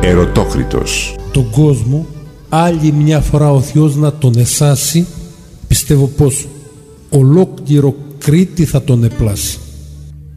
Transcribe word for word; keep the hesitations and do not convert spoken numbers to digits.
Ερωτόκριτος. Τον κόσμο άλλη μια φορά ο Θεός να τον εσάσει, πιστεύω πως ολόκληρο Κρήτη θα τον επλάσει.